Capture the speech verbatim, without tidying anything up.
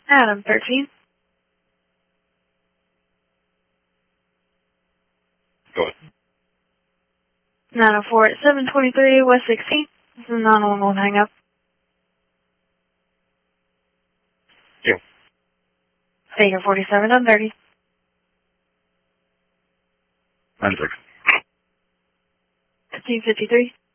Adam thirteen. Go ahead. nine oh four at seven twenty-three West sixteenth. This is a nine one one hang up. Yeah. Figure forty-seven, I'm thirty. ninety-six. fifteen fifty-three.